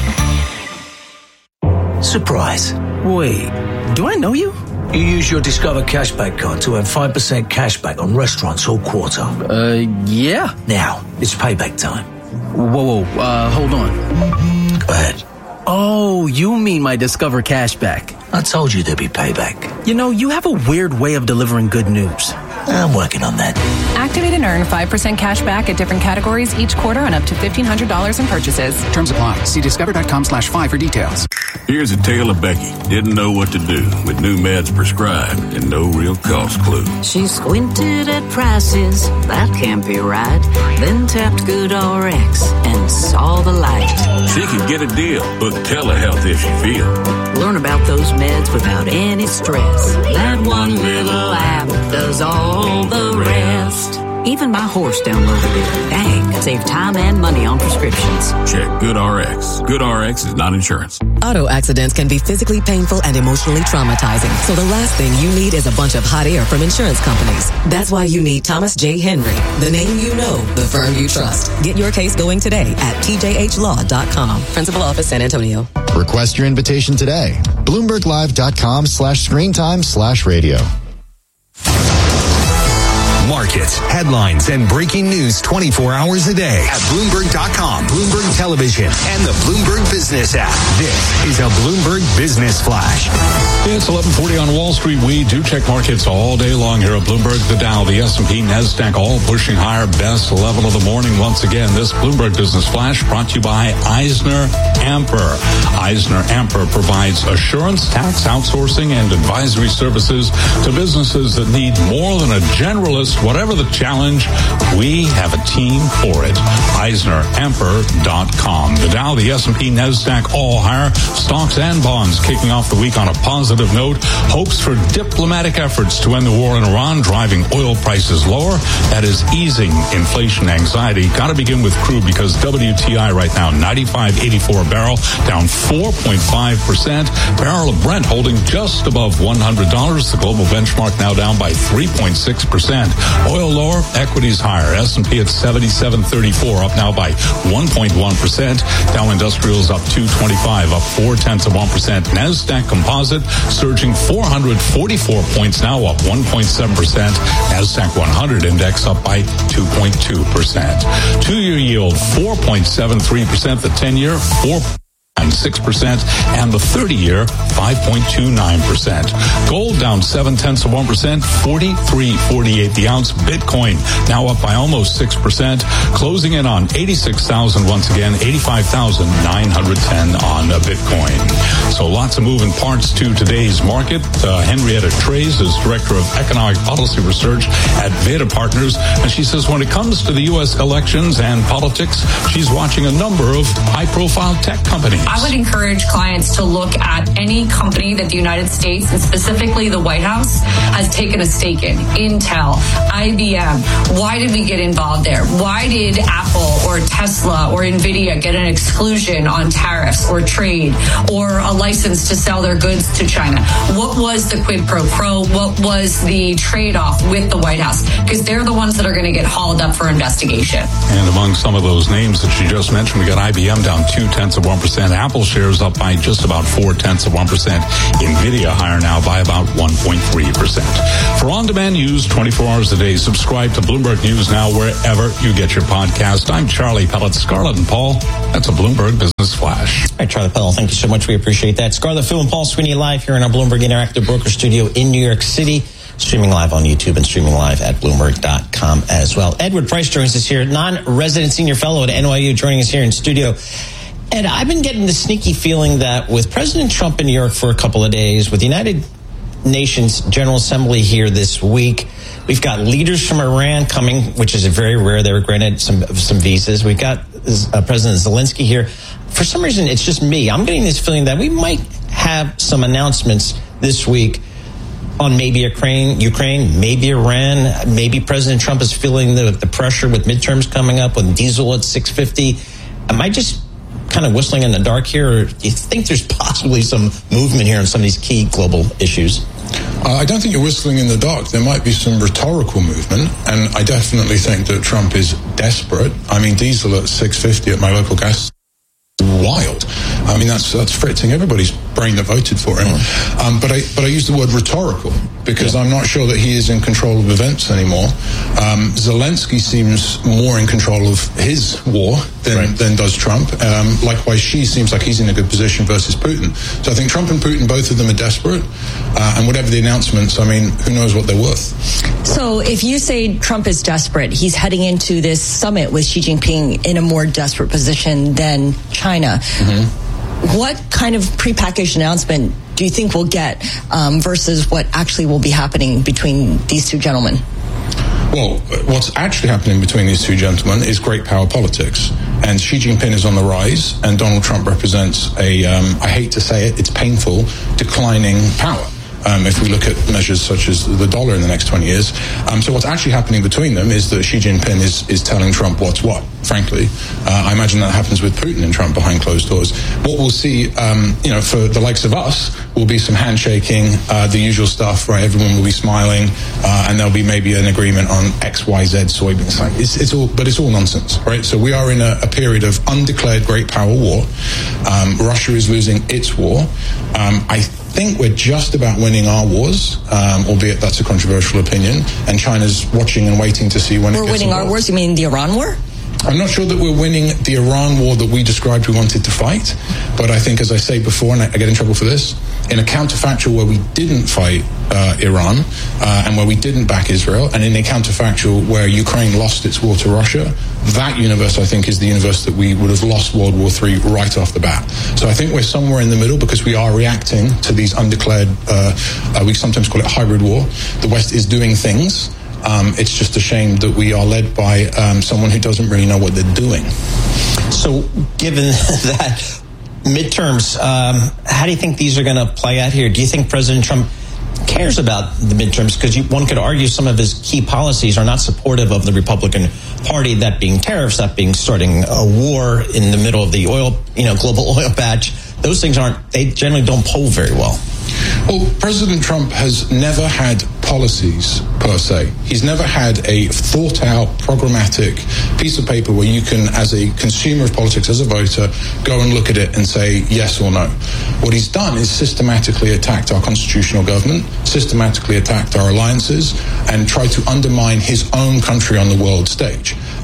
Surprise. Wait, do I know you? You use your Discover Cashback card to earn five percent cashback on restaurants all quarter. Uh, yeah. Now, it's payback time. Whoa, whoa, uh, hold on. Go ahead. Oh, you mean my Discover Cashback. I told you there'd be payback. You know, you have a weird way of delivering good news. I'm working on that. Activate and earn five percent cash back at different categories each quarter on up to fifteen hundred dollars in purchases. Terms apply. See discover.com slash five for details. Here's a tale of Becky. Didn't know what to do with new meds prescribed and no real cost clue. She squinted at prices. That can't be right. Then tapped GoodRx and saw the light. She could get a deal. Book telehealth if she feels. Learn about those meds without any stress. That one little app does all the rest. Even my horse downloaded it. Dang, save time and money on prescriptions. Check GoodRx. GoodRx is not insurance. Auto accidents can be physically painful and emotionally traumatizing. So the last thing you need is a bunch of hot air from insurance companies. That's why you need Thomas J. Henry, the name you know, the firm you trust. Get your case going today at T J H law dot com. Principal Office, San Antonio. Request your invitation today. BloombergLive.com slash screentime slash radio. Markets, headlines, and breaking news twenty-four hours a day at Bloomberg dot com, Bloomberg Television, and the Bloomberg Business app. This is a Bloomberg Business Flash. It's eleven forty on Wall Street. We do check markets all day long here at Bloomberg. The Dow, the S and P, NASDAQ, all pushing higher. Best level of the morning once again. This Bloomberg Business Flash brought to you by Eisner Amper. Eisner Amper provides assurance, tax outsourcing, and advisory services to businesses that need more than a generalist. Whatever the challenge, we have a team for it. Eisner Amper dot com. The Dow, the S and P, NASDAQ, all higher. Stocks and bonds kicking off the week on a positive note. Hopes for diplomatic efforts to end the war in Iran, driving oil prices lower. That is easing inflation anxiety. Got to begin with crude because W T I right now, ninety-five eighty-four a barrel, down four point five percent. Barrel of Brent holding just above one hundred dollars. The global benchmark now down by three point six percent. Oil lower, equities higher. S and P at seventy-seven thirty-four, up now by one point one percent. Dow Industrials up two twenty-five, up four tenths of one percent. NASDAQ Composite surging four hundred forty-four points, now up one point seven percent. NASDAQ one hundred index up by two point two percent. Two-year yield four point seven three percent. The ten-year four. nine six percent, and the thirty-year five point two nine percent. Gold down seven tenths of one percent, forty-three forty-eight the ounce. Bitcoin now up by almost six percent, closing in on eighty-six thousand once again, eighty-five thousand nine hundred ten on Bitcoin. So lots of moving parts to today's market. Uh, Henrietta Trey's is Director of Economic Policy Research at Veda Partners, and she says when it comes to the U S elections and politics, she's watching a number of high-profile tech companies. I would encourage clients to look at any company that the United States, and specifically the White House, has taken a stake in. Intel, I B M. Why did we get involved there? Why did Apple or Tesla or NVIDIA get an exclusion on tariffs or trade or a license to sell their goods to China? What was the quid pro quo? What was the trade-off with the White House? Because they're the ones that are going to get hauled up for investigation. And among some of those names that she just mentioned, we got I B M down two tenths of one percent. Apple shares up by just about four tenths of one percent. NVIDIA higher now by about one point three percent. For on-demand news twenty-four hours a day, subscribe to Bloomberg News Now wherever you get your podcast. I'm Charlie Pellet. Scarlett and Paul, that's a Bloomberg Business Flash. All right, Charlie Pellet, thank you so much. We appreciate that. Scarlett, Phil, and Paul Sweeney live here in our Bloomberg Interactive Broker Studio in New York City. Streaming live on YouTube and streaming live at Bloomberg dot com as well. Edward Price joins us here, non-resident senior fellow at N Y U, joining us here in studio. Ed, I've been getting the sneaky feeling that with President Trump in New York for a couple of days, with the United Nations General Assembly here this week, we've got leaders from Iran coming, which is very rare. They were granted some some visas. We've got uh, President Zelensky here. For some reason, it's just me. I'm getting this feeling that we might have some announcements this week on maybe Ukraine, Ukraine, maybe Iran, maybe President Trump is feeling the, the pressure with midterms coming up, with diesel at six fifty. Am I just kind of whistling in the dark here, or do you think there's possibly some movement here on some of these key global issues? Uh, I don't think you're whistling in the dark. There might be some rhetorical movement, and I definitely think that Trump is desperate. I mean, diesel at six fifty at my local gas, wild. I mean, that's that's fritzing everybody's brain that voted for him. Um, but I but I use the word rhetorical because yeah. I'm not sure that he is in control of events anymore. Um, Zelensky seems more in control of his war than, right. than does Trump. Um, likewise, Xi seems like he's in a good position versus Putin. So I think Trump and Putin, both of them are desperate. Uh, and whatever the announcements, I mean, who knows what they're worth. So if you say Trump is desperate, he's heading into this summit with Xi Jinping in a more desperate position than China. Mm-hmm. What kind of prepackaged announcement do you think we'll get um, versus what actually will be happening between these two gentlemen? Well, what's actually happening between these two gentlemen is great power politics. And Xi Jinping is on the rise, and Donald Trump represents a, um, I hate to say it, it's painful, declining power. Um, if we look at measures such as the dollar in the next twenty years. Um, so what's actually happening between them is that Xi Jinping is, is telling Trump what's what, frankly. Uh, I imagine that happens with Putin and Trump behind closed doors. What we'll see, um, you know, for the likes of us, will be some handshaking, uh, the usual stuff, right? Everyone will be smiling, uh, and there'll be maybe an agreement on X, Y, Z soybeans. It's, it's all, but it's all nonsense, right? So we are in a, a period of undeclared great power war. Um, Russia is losing its war. Um, I I think we're just about winning our wars, um, albeit that's a controversial opinion, and China's watching and waiting to see when we're it gets winning involved. Our wars. You mean the Iran war? I'm not sure that we're winning the Iran war that we described we wanted to fight, but I think, as I say before, and I get in trouble for this, in a counterfactual where we didn't fight uh, Iran uh, and where we didn't back Israel, and in a counterfactual where Ukraine lost its war to Russia, that universe, I think, is the universe that we would have lost World War Three right off the bat. So I think we're somewhere in the middle because we are reacting to these undeclared, uh, uh, we sometimes call it hybrid war. The West is doing things. Um, it's just a shame that we are led by um, someone who doesn't really know what they're doing. So given that midterms, um, how do you think these are going to play out here? Do you think President Trump cares about the midterms? Because one could argue some of his key policies are not supportive of the Republican Party, that being tariffs, that being starting a war in the middle of the oil, you know, global oil patch. Those things aren't, they generally don't poll very well. Well, President Trump has never had policies per se. He's never had a thought out, programmatic piece of paper where you can, as a consumer of politics, as a voter, go and look at it and say yes or no. What he's done is systematically attacked our constitutional government, systematically attacked our alliances, and tried to undermine his own country on the world stage.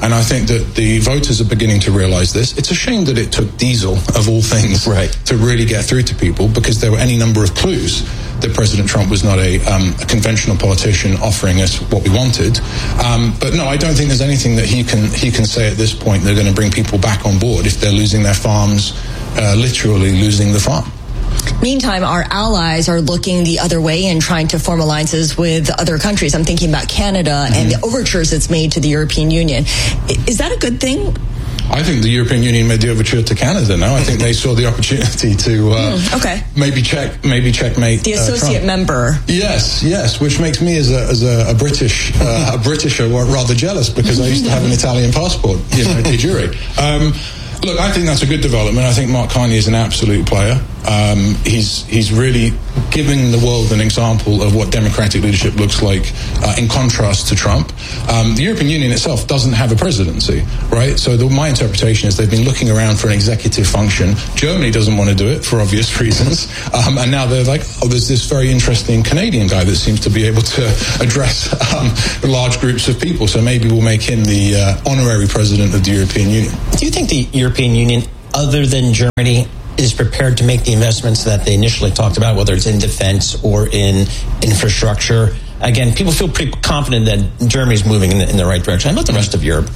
And I think that the voters are beginning to realize this. It's a shame that it took diesel, of all things, right, to really get through to people, because there were any number of clues that President Trump was not a, um, a conventional politician offering us what we wanted. Um, but no, I don't think there's anything that he can he can say at this point that are going to bring people back on board if they're losing their farms, uh, literally losing the farm. Meantime, our allies are looking the other way and trying to form alliances with other countries. I'm thinking about Canada mm-hmm. and the overtures it's made to the European Union. Is that a good thing? I think the European Union made the overture to Canada now. I think they saw the opportunity to uh, mm, okay. maybe check, maybe checkmate the associate uh, member. Yes, yes, which makes me as a as a, a British uh, a Britisher rather jealous, because I used to have an Italian passport, you know, de jure. Um, Look, I think that's a good development. I think Mark Carney is an absolute player. Um, he's he's really giving the world an example of what democratic leadership looks like, uh, in contrast to Trump. Um, the European Union itself doesn't have a presidency, right? So the, my interpretation is they've been looking around for an executive function. Germany doesn't want to do it for obvious reasons. Um, and now they're like, oh, there's this very interesting Canadian guy that seems to be able to address um, large groups of people. So maybe we'll make him the uh, honorary president of the European Union. Do you think the European Union, other than Germany, is prepared to make the investments that they initially talked about, whether it's in defense or in infrastructure? Again, people feel pretty confident that Germany's moving in the, in the right direction. How about the rest of Europe?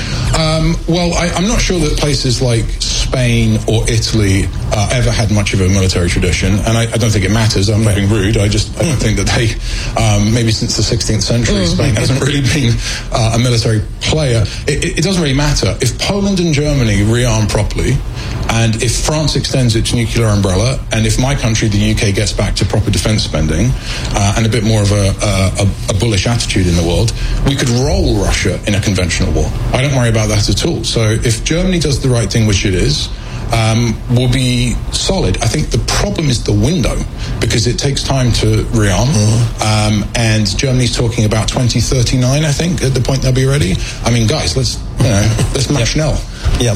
Um, well, I, I'm not sure that places like Spain or Italy uh, ever had much of a military tradition, and I, I don't think it matters. I'm not being rude. I just I don't think that they, um, maybe since the sixteenth century, Spain hasn't really been uh, a military player. It, it doesn't really matter. If Poland and Germany rearm properly, and if France extends its nuclear umbrella, and if my country, the U K, gets back to proper defense spending uh, and a bit more of a, a, a bullish attitude in the world, we could roll Russia in a conventional war. I don't worry about that at all. So if Germany does the right thing, which it is, um, we'll be solid. I think the problem is the window, because it takes time to rearm. Mm-hmm. Um, and Germany's talking about twenty thirty-nine, I think, at the point they'll be ready. I mean, guys, let's, you know, let's match now. Yeah,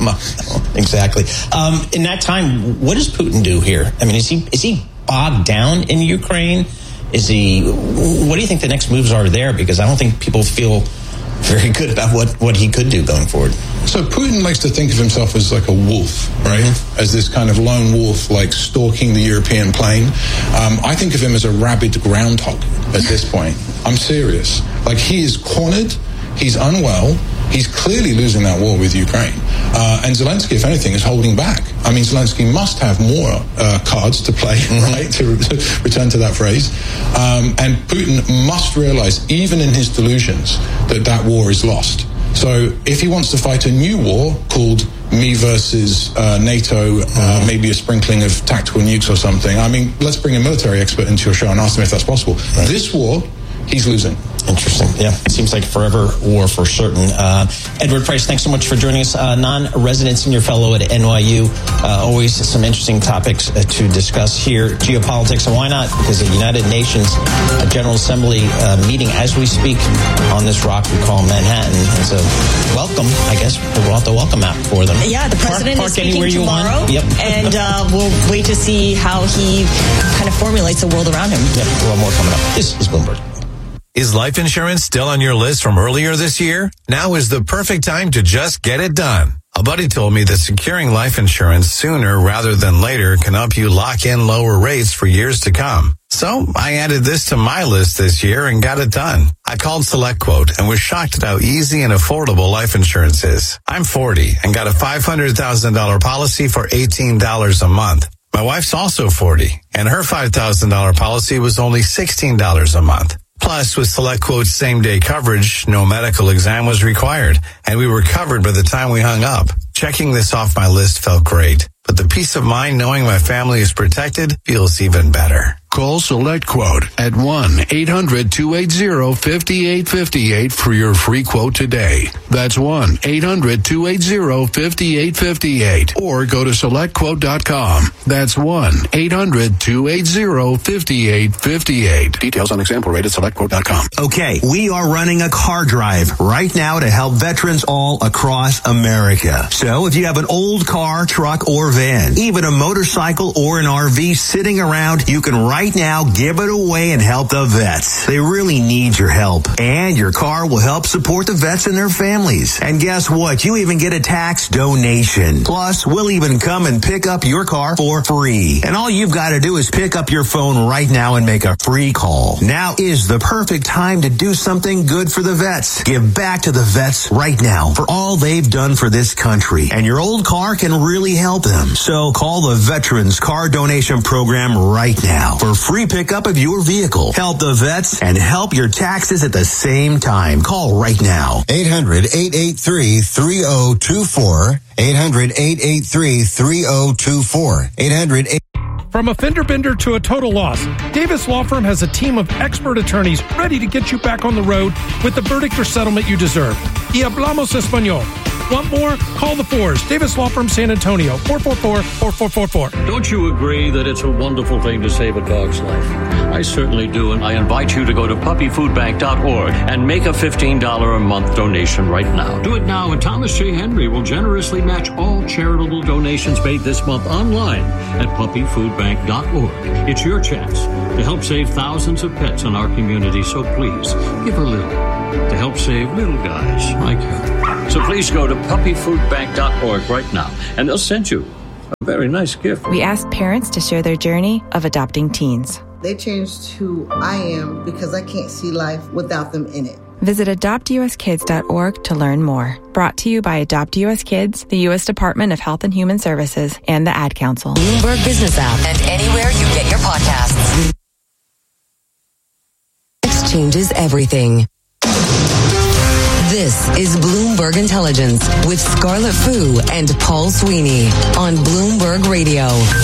exactly. Um, in that time, what does Putin do here? I mean, is he is he bogged down in Ukraine? Is he? What do you think the next moves are there? Because I don't think people feel very good about what, what he could do going forward. So Putin likes to think of himself as like a wolf, right? Mm-hmm. As this kind of lone wolf, like stalking the European plain. Um, I think of him as a rabid groundhog at this point. I'm serious. Like, he is cornered. He's unwell. He's clearly losing that war with Ukraine. Uh, and Zelensky, if anything, is holding back. I mean, Zelensky must have more uh, cards to play, mm-hmm. right, to, to return to that phrase. Um, and Putin must realize, even in his delusions, that that war is lost. So if he wants to fight a new war called me versus uh, NATO, uh, mm-hmm. maybe a sprinkling of tactical nukes or something, I mean, let's bring a military expert into your show and ask him if that's possible. Right. This war, he's losing. Interesting. Yeah, it seems like forever war for certain. Uh, Edward Price, thanks so much for joining us. Uh, non-resident senior fellow at N Y U. Uh, always some interesting topics uh, to discuss here. Geopolitics, and why not? Because the United Nations uh, General Assembly uh, meeting as we speak on this rock we call Manhattan. And so, welcome. I guess we'll have the welcome app for them. Yeah, the president park, is park speaking tomorrow. Yep. And uh, we'll wait to see how he kind of formulates the world around him. Yep, a lot more coming up. This is Bloomberg. Is life insurance still on your list from earlier this year? Now is the perfect time to just get it done. A buddy told me that securing life insurance sooner rather than later can help you lock in lower rates for years to come. So I added this to my list this year and got it done. I called SelectQuote and was shocked at how easy and affordable life insurance is. I'm forty and got a five hundred thousand dollars policy for eighteen dollars a month. My wife's also forty and her five thousand dollars policy was only sixteen dollars a month. Plus, with SelectQuote's same-day coverage, no medical exam was required, and we were covered by the time we hung up. Checking this off my list felt great, but the peace of mind knowing my family is protected feels even better. Call SelectQuote at one eight hundred two eight zero five eight five eight for your free quote today. That's one eight hundred two eight zero five eight five eight. Or go to select quote dot com. That's one eight hundred two eight zero five eight five eight. Details on example rate at select quote dot com. Okay, we are running a car drive right now to help veterans all across America. So if you have an old car, truck, or van, even a motorcycle or an R V sitting around, you can write right now, give it away and help the vets. They really need your help. And your car will help support the vets and their families. And guess what? You even get a tax donation. Plus, we'll even come and pick up your car for free. And all you've got to do is pick up your phone right now and make a free call. Now is the perfect time to do something good for the vets. Give back to the vets right now for all they've done for this country. And your old car can really help them. So call the Veterans Car Donation Program right now for free pickup of your vehicle. Help the vets and help your taxes at the same time. Call right now. eight hundred, eight eight three, three oh two four. eight hundred, eight eight three, three oh two four. eight hundred, eight From a fender bender to a total loss, Davis Law Firm has a team of expert attorneys ready to get you back on the road with the verdict or settlement you deserve. Y hablamos español. Want more? Call the Fours. Davis Law Firm, San Antonio, four four four, four four four four. Don't you agree that it's a wonderful thing to save a dog's life? I certainly do, and I invite you to go to puppy food bank dot org and make a fifteen dollars a month donation right now. Do it now, and Thomas J. Henry will generously match all charitable donations made this month online at puppy food bank dot org. It's your chance to help save thousands of pets in our community, so please give a little to help save little guys like you. So please go to puppy food bank dot org right now, and they'll send you a very nice gift. We asked parents to share their journey of adopting teens. They changed who I am because I can't see life without them in it. Visit adopt u s kids dot org to learn more. Brought to you by Adopt U S Kids, the U S Department of Health and Human Services, and the Ad Council. Bloomberg Business App and anywhere you get your podcasts. This changes everything. This is Bloomberg Intelligence with Scarlett Fu and Paul Sweeney on Bloomberg Radio.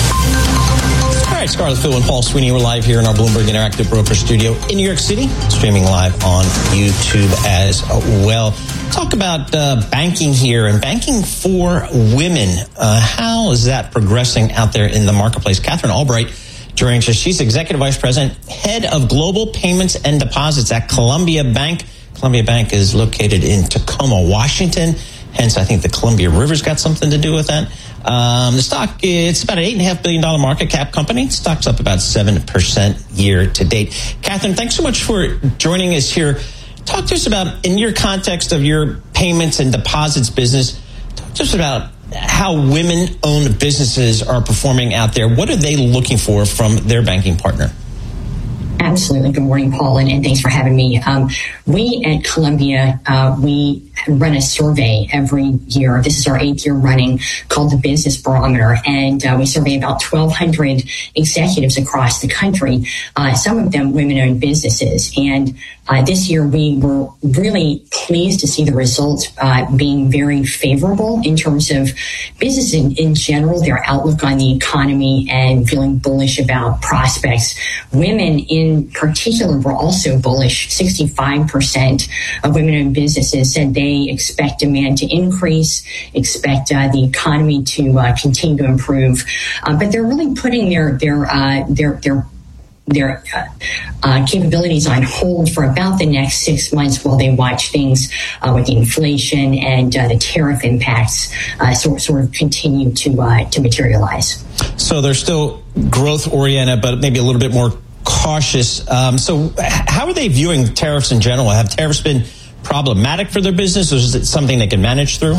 All right, Scarlett Fu and Paul Sweeney, we're live here in our Bloomberg Interactive Broker Studio in New York City, streaming live on YouTube as well. Talk about uh, banking here and banking for women. Uh, how is that progressing out there in the marketplace? Catherine Albright joins us. She's Executive Vice President, Head of Global Payments and Deposits at Columbia Bank. Columbia Bank is located in Tacoma, Washington. Hence, I think the Columbia River's got something to do with that. Um, the stock, it's about an eight point five billion dollars market cap company. Stock's up about seven percent year to date. Catherine, thanks so much for joining us here. Talk to us about, in your context of your payments and deposits business, talk to us about how women-owned businesses are performing out there. What are they looking for from their banking partner? Absolutely. Good morning, Paul, and, and thanks for having me. Um, we at Columbia, uh, we run a survey every year. This is our eighth year running, called the Business Barometer, and uh, we survey about twelve hundred executives across the country, uh, some of them women-owned businesses. And uh, this year we were really pleased to see the results uh, being very favorable in terms of business in, in general, their outlook on the economy, and feeling bullish about prospects. Women in particular were also bullish. sixty-five percent of women-owned businesses said they expect demand to increase, expect uh, the economy to uh, continue to improve, uh, but they're really putting their their uh, their their their uh, uh, capabilities on hold for about the next six months while they watch things uh, with the inflation and uh, the tariff impacts uh, sort sort of continue to uh, to materialize. So they're still growth oriented, but maybe a little bit more cautious. Um, so how are they viewing tariffs in general? Have tariffs been problematic for their business, or is it something they can manage through?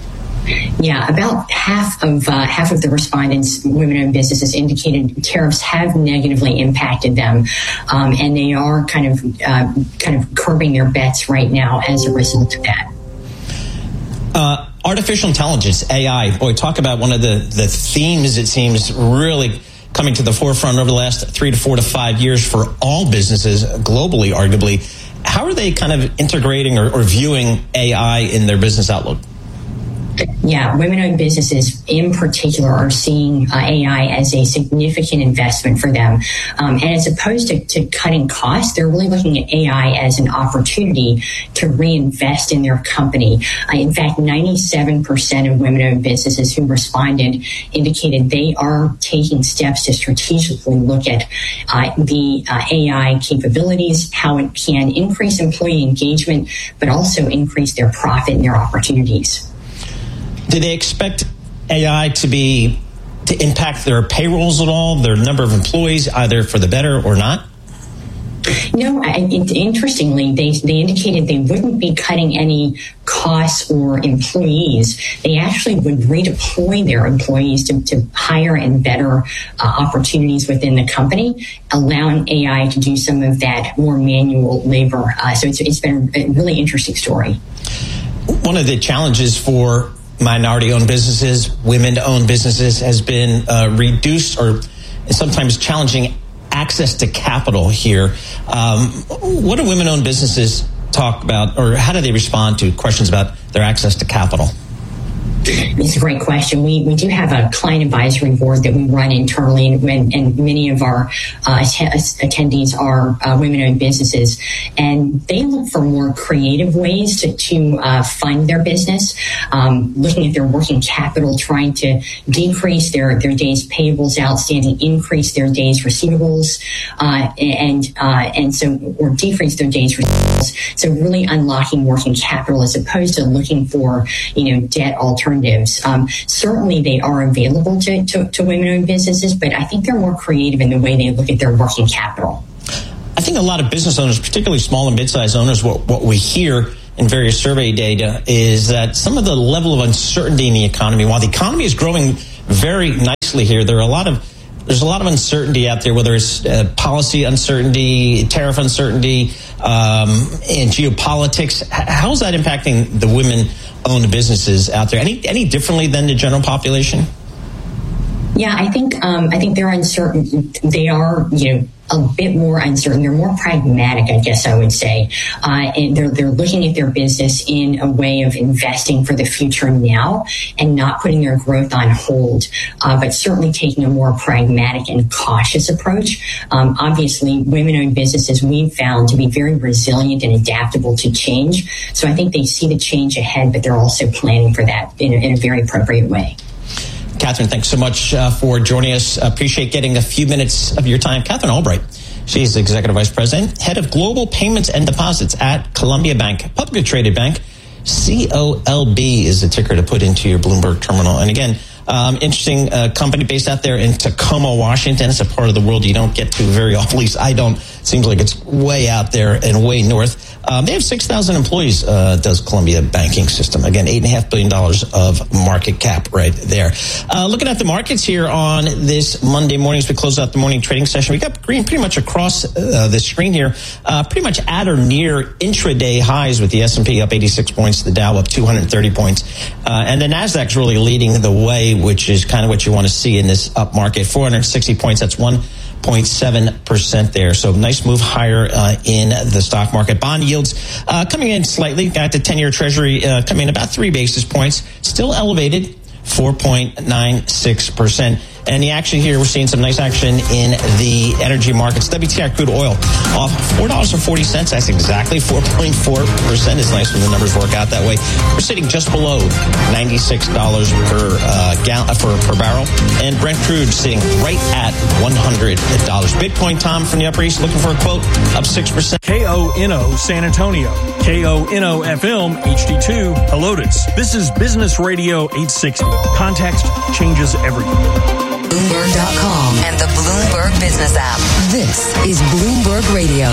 Yeah, about half of uh, half of the respondents, women-owned businesses, indicated tariffs have negatively impacted them, um, and they are kind of uh, kind of curbing their bets right now as a result of that. Uh, artificial intelligence, A I. Boy, talk about one of the the themes. It seems really coming to the forefront over the last three to four to five years for all businesses globally, arguably. How are they kind of integrating or, or viewing A I in their business outlook? Yeah, women-owned businesses in particular are seeing uh, A I as a significant investment for them. Um, and as opposed to, to cutting costs, they're really looking at A I as an opportunity to reinvest in their company. Uh, in fact, ninety-seven percent of women-owned businesses who responded indicated they are taking steps to strategically look at uh, the uh, A I capabilities, how it can increase employee engagement, but also increase their profit and their opportunities. Do they expect A I to be to impact their payrolls at all, their number of employees, either for the better or not? No, I, it, interestingly, they, they indicated they wouldn't be cutting any costs or employees. They actually would redeploy their employees to, to higher and better uh, opportunities within the company, allowing A I to do some of that more manual labor. Uh, so it's, it's been a really interesting story. One of the challenges for minority-owned businesses, women-owned businesses, has been uh, reduced or sometimes challenging access to capital here. Um, what do women-owned businesses talk about, or how do they respond to questions about their access to capital? It's a great question. We we do have a client advisory board that we run internally, and, and many of our uh, att- attendees are uh, women-owned businesses, and they look for more creative ways to, to uh, fund their business, um, looking at their working capital, trying to decrease their, their days payables outstanding, increase their days receivables, uh, and uh, and so or decrease their days receivables. So really unlocking working capital as opposed to looking for, you know, debt alternatives. Um, certainly they are available to, to, to women-owned businesses, but I think they're more creative in the way they look at their working capital. I think a lot of business owners, particularly small and mid-sized owners, what, what we hear in various survey data is that some of the level of uncertainty in the economy, while the economy is growing very nicely here, there are a lot of There's a lot of uncertainty out there, whether it's uh, policy uncertainty, tariff uncertainty, um, and geopolitics. How is that impacting the women-owned businesses out there? Any any differently than the general population? Yeah, I think um, I think they're uncertain. They are, you know, a bit more uncertain. They're more pragmatic, I guess I would say. Uh, and they're they're looking at their business in a way of investing for the future now and not putting their growth on hold, uh, but certainly taking a more pragmatic and cautious approach. Um, obviously, women-owned businesses we've found to be very resilient and adaptable to change. So I think they see the change ahead, but they're also planning for that in a, in a very appropriate way. Catherine, thanks so much uh, for joining us. Appreciate getting a few minutes of your time. Catherine Albright, she's Executive Vice President, Head of Global Payments and Deposits at Columbia Bank, publicly traded bank. C O L B is the ticker to put into your Bloomberg terminal. And again, um, interesting uh, company based out there in Tacoma, Washington. It's a part of the world you don't get to very often. At least I don't. Seems like it's way out there and way north. Um, they have six thousand employees, uh, does Columbia Banking System. Again, eight point five billion dollars of market cap right there. Uh, looking at the markets here on this Monday morning as we close out the morning trading session, we got green pretty much across uh, the screen here, uh, pretty much at or near intraday highs, with the S and P up eighty-six points, the Dow up two hundred thirty points. Uh, and the NASDAQ's really leading the way, which is kind of what you want to see in this up market. four hundred sixty points, that's one zero point seven percent there. So nice move higher uh, in the stock market. Bond yields uh, coming in slightly. Got the ten-year Treasury uh, coming in about three basis points. Still elevated, four point nine six percent. And the action here, we're seeing some nice action in the energy markets. W T I crude oil off four dollars and forty cents. That's exactly four point four percent. It's nice when the numbers work out that way. We're sitting just below ninety-six dollars per uh, gal- for per barrel. And Brent crude sitting right at one hundred dollars. Bitcoin, Tom, from the Upper East, looking for a quote, up six percent. K O N O San Antonio. K O N O F M H D two Helotes. This is Business Radio eight sixty. Context changes everything. Bloomberg dot com and the Bloomberg Business app. This is Bloomberg Radio.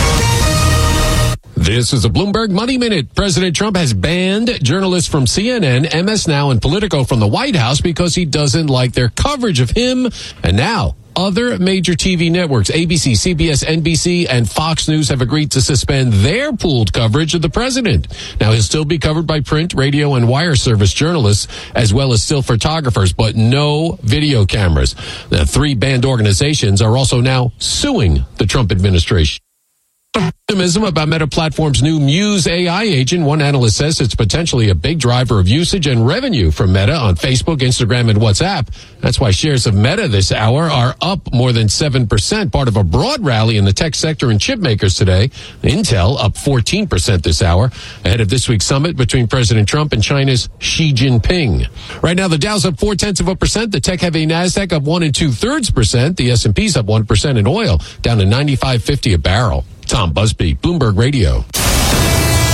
This is a Bloomberg Money Minute. President Trump has banned journalists from C N N, M S Now, and Politico from the White House because he doesn't like their coverage of him. And now, other major T V networks, A B C, C B S, N B C, and Fox News, have agreed to suspend their pooled coverage of the president. Now, he'll still be covered by print, radio, and wire service journalists, as well as still photographers, but no video cameras. The three banned organizations are also now suing the Trump administration. Optimism about Meta Platform's new Muse A I agent. One analyst says it's potentially a big driver of usage and revenue for Meta on Facebook, Instagram, and WhatsApp. That's why shares of Meta this hour are up more than seven percent, part of a broad rally in the tech sector and chip makers today. Intel up fourteen percent this hour, ahead of this week's summit between President Trump and China's Xi Jinping. Right now, the Dow's up four-tenths of a percent, the tech-heavy NASDAQ up one and two-thirds percent, the S and P's up one percent, in oil down to ninety-five fifty a barrel. Tom Busby, Bloomberg Radio.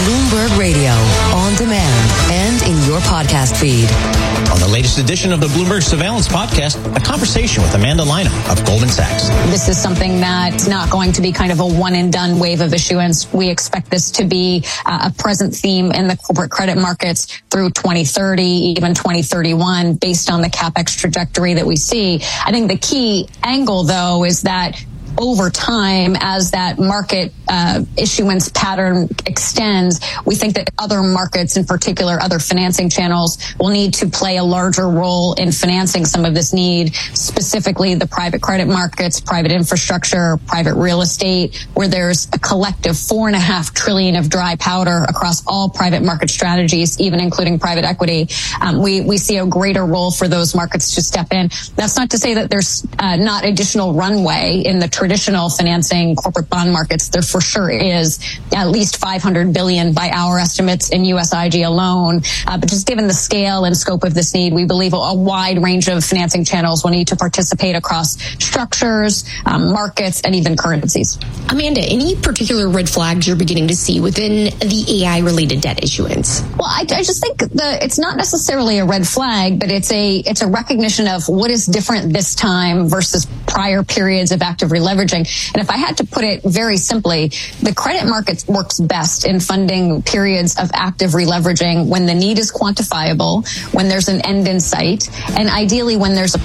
Bloomberg Radio, on demand, and in your podcast feed. On the latest edition of the Bloomberg Surveillance Podcast, a conversation with Amanda Lina of Goldman Sachs. This is something that's not going to be kind of a one-and-done wave of issuance. We expect this to be uh, a present theme in the corporate credit markets through twenty thirty, even twenty thirty-one, based on the CapEx trajectory that we see. I think the key angle, though, is that over time, as that market uh, issuance pattern extends, we think that other markets, in particular other financing channels, will need to play a larger role in financing some of this need, specifically the private credit markets, private infrastructure, private real estate, where there's a collective four and a half trillion of dry powder across all private market strategies, even including private equity. Um, we, we see a greater role for those markets to step in. That's not to say that there's uh, not additional runway in the traditional financing corporate bond markets. There for sure is at least five hundred billion by our estimates in U S I G alone. Uh, but just given the scale and scope of this need, we believe a, a wide range of financing channels will need to participate across structures, um, markets, and even currencies. Amanda, any particular red flags you're beginning to see within the A I-related debt issuance? Well, I, I just think the it's not necessarily a red flag, but it's a it's a recognition of what is different this time versus prior periods of active releveraging. And if I had to put it very simply, the credit market works best in funding periods of active releveraging when the need is quantifiable, when there's an end in sight, and ideally when there's a